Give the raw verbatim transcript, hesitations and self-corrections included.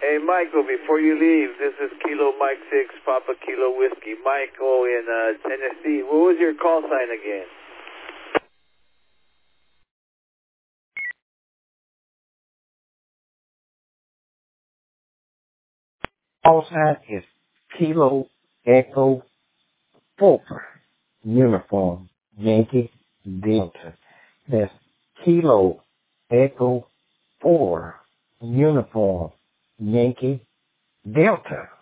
Hey, Michael, before you leave, this is Kilo Mike six, Papa Kilo Whiskey. Michael in uh, Tennessee. What was your call sign again? Call sign is Kilo Echo four, Uniform Yankee Delta. That's Kilo Echo four, Uniform Yankee Delta.